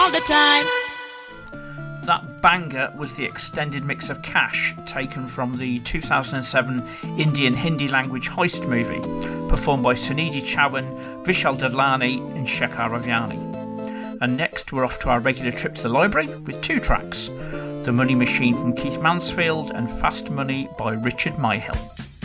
all the time. That banger was the extended mix of Cash, taken from the 2007 Indian Hindi language heist movie, performed by Sunidhi Chauhan, Vishal Dadlani and Shekhar Avyani. And next we're off to our regular trip to the library with two tracks, The Money Machine from Keith Mansfield and Fast Money by Richard Mayhill.